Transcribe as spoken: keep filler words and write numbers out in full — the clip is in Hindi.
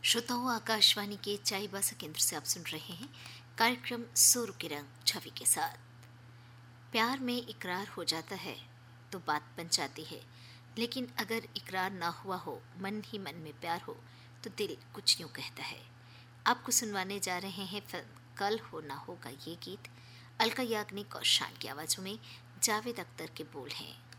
श्रोताओं, आकाशवाणी के चाईबासा केंद्र से आप सुन रहे हैं कार्यक्रम सुर के रंग छवि के साथ। प्यार में इकरार हो जाता है तो बात बन जाती है, लेकिन अगर इकरार ना हुआ हो, मन ही मन में प्यार हो, तो दिल कुछ यूं कहता है। आपको सुनवाने जा रहे हैं फिल्म कल हो ना होगा ये गीत। अलका याग्निक और शान की आवाज़ों में जावेद अख्तर के बोल हैं।